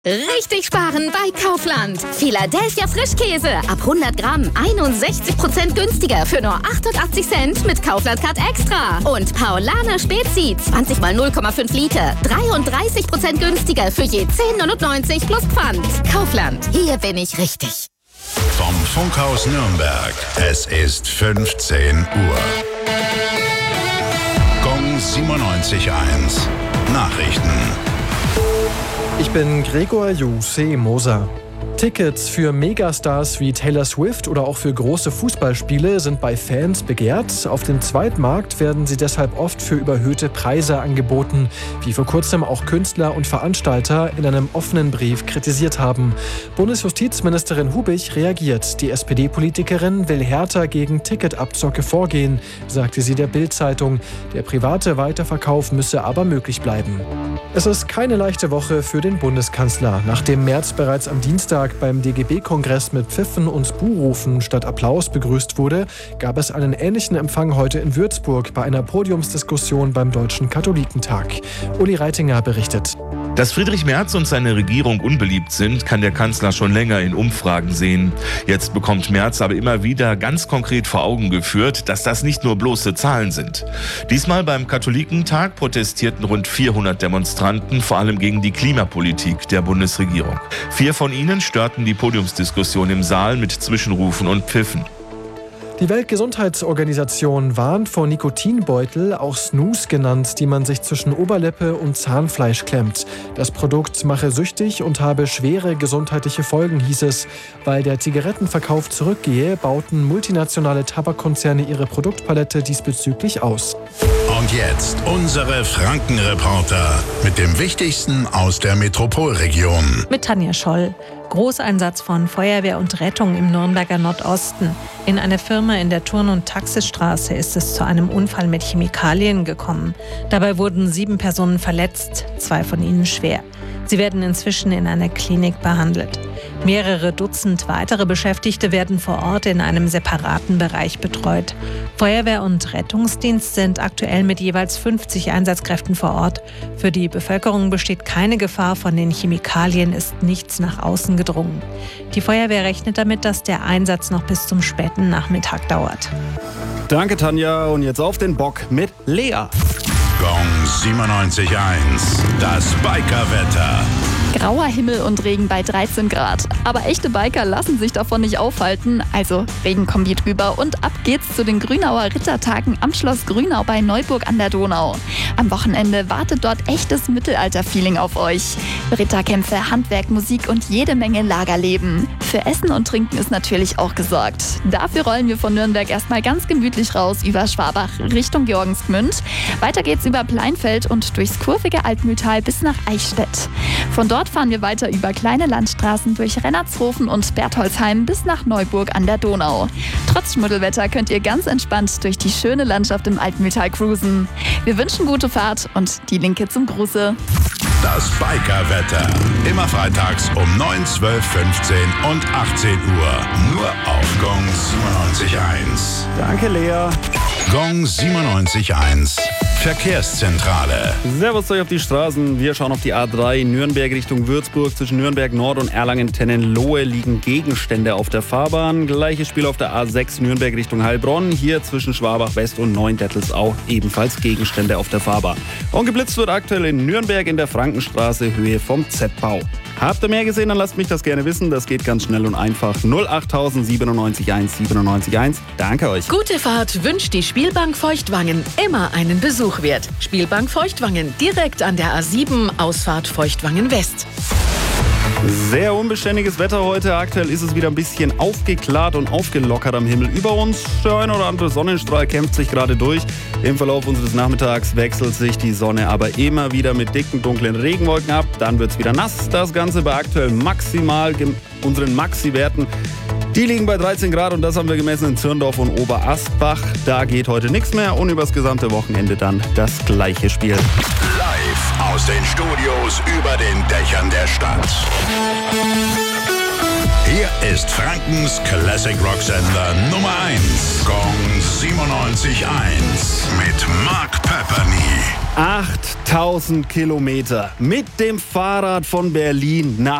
Richtig sparen bei Kaufland. Philadelphia Frischkäse ab 100 Gramm 61% günstiger für nur 88 Cent mit Kaufland Card Extra. Und Paulaner Spezi 20 mal 0,5 Liter 33% günstiger für je 10,99 plus Pfand. Kaufland, hier bin ich richtig. Vom Funkhaus Nürnberg. Es ist 15 Uhr. Gong 97.1. Nachrichten. Ich bin Gregor Moser. Tickets für Megastars wie Taylor Swift oder auch für große Fußballspiele sind bei Fans begehrt. Auf dem Zweitmarkt werden sie deshalb oft für überhöhte Preise angeboten, wie vor kurzem auch Künstler und Veranstalter in einem offenen Brief kritisiert haben. Bundesjustizministerin Hubich reagiert. Die SPD-Politikerin will härter gegen Ticketabzocke vorgehen, sagte sie der Bild-Zeitung. Der private Weiterverkauf müsse aber möglich bleiben. Es ist keine leichte Woche für den Bundeskanzler. Nachdem Merz bereits am Dienstag beim DGB-Kongress mit Pfiffen und Buhrufen statt Applaus begrüßt wurde, gab es einen ähnlichen Empfang heute in Würzburg bei einer Podiumsdiskussion beim Deutschen Katholikentag. Uli Reitinger berichtet. Dass Friedrich Merz und seine Regierung unbeliebt sind, kann der Kanzler schon länger in Umfragen sehen. Jetzt bekommt Merz aber immer wieder ganz konkret vor Augen geführt, dass das nicht nur bloße Zahlen sind. Diesmal beim Katholikentag protestierten rund 400 Demonstranten, vor allem gegen die Klimapolitik der Bundesregierung. 4 von ihnen störten die Podiumsdiskussion im Saal mit Zwischenrufen und Pfiffen. Die Weltgesundheitsorganisation warnt vor Nikotinbeutel, auch Snus genannt, die man sich zwischen Oberlippe und Zahnfleisch klemmt. Das Produkt mache süchtig und habe schwere gesundheitliche Folgen, hieß es. Weil der Zigarettenverkauf zurückgehe, bauten multinationale Tabakkonzerne ihre Produktpalette diesbezüglich aus. Und jetzt unsere Franken-Reporter mit dem Wichtigsten aus der Metropolregion. Mit Tanja Scholl. Großeinsatz von Feuerwehr und Rettung im Nürnberger Nordosten. In einer Firma in der Turn- und Taxisstraße ist es zu einem Unfall mit Chemikalien gekommen. Dabei wurden 7 Personen verletzt, 2 von ihnen schwer. Sie werden inzwischen in einer Klinik behandelt. Mehrere Dutzend weitere Beschäftigte werden vor Ort in einem separaten Bereich betreut. Feuerwehr und Rettungsdienst sind aktuell mit jeweils 50 Einsatzkräften vor Ort. Für die Bevölkerung besteht keine Gefahr, von den Chemikalien ist nichts nach außen gedrungen. Die Feuerwehr rechnet damit, dass der Einsatz noch bis zum späten Nachmittag dauert. Danke, Tanja. Und jetzt auf den Bock mit Lea. Gong 97.1. Das Bikerwetter. Grauer Himmel und Regen bei 13 Grad. Aber echte Biker lassen sich davon nicht aufhalten. Also Regenkombi drüber und ab geht's zu den Grünauer Rittertagen am Schloss Grünau bei Neuburg an der Donau. Am Wochenende wartet dort echtes Mittelalter-Feeling auf euch. Ritterkämpfe, Handwerk, Musik und jede Menge Lagerleben. Für Essen und Trinken ist natürlich auch gesorgt. Dafür rollen wir von Nürnberg erstmal ganz gemütlich raus über Schwabach Richtung Georgensgmünd. Weiter geht's über Pleinfeld und durchs kurvige Altmühltal bis nach Eichstätt. Von dort fahren wir weiter über kleine Landstraßen durch Rennertshofen und Bertholdsheim bis nach Neuburg an der Donau. Trotz Schmuddelwetter könnt ihr ganz entspannt durch die schöne Landschaft im Altmühltal cruisen. Wir wünschen gute Fahrt und die Linke zum Gruße. Das Bikerwetter. Immer freitags um 9, 12, 15 und 18 Uhr. Nur auf Gong 97.1. Danke, Lea. Gong 97.1. Verkehrszentrale. Servus euch auf die Straßen. Wir schauen auf die A3 Nürnberg Richtung Würzburg. Zwischen Nürnberg Nord und Erlangen-Tennenlohe liegen Gegenstände auf der Fahrbahn. Gleiches Spiel auf der A6 Nürnberg Richtung Heilbronn. Hier zwischen Schwabach West und Neuendettelsau ebenfalls Gegenstände auf der Fahrbahn. Und geblitzt wird aktuell in Nürnberg in der Frankenstraße Höhe vom Z-Bau. Habt ihr mehr gesehen, dann lasst mich das gerne wissen. Das geht ganz schnell und einfach. 08000 97 1 97 1. Danke euch. Gute Fahrt wünscht die Spielbank Feuchtwangen. Immer einen Besuch wert. Spielbank Feuchtwangen, direkt an der A7, Ausfahrt Feuchtwangen West. Sehr unbeständiges Wetter heute. Aktuell ist es wieder ein bisschen aufgeklärt und aufgelockert am Himmel über uns. Der ein oder andere Sonnenstrahl kämpft sich gerade durch. Im Verlauf unseres Nachmittags wechselt sich die Sonne aber immer wieder mit dicken, dunklen Regenwolken ab. Dann wird es wieder nass. Das Ganze bei aktuell maximal unseren Maxi-Werten. Die liegen bei 13 Grad und das haben wir gemessen in Zirndorf und Oberasbach. Da geht heute nichts mehr und übers gesamte Wochenende dann das gleiche Spiel. Live aus den Studios über den Dächern der Stadt. Hier ist Frankens Classic Rock Sender Nummer 1. Gong 97.1 mit Mark Pepperny. 8000 Kilometer mit dem Fahrrad von Berlin nach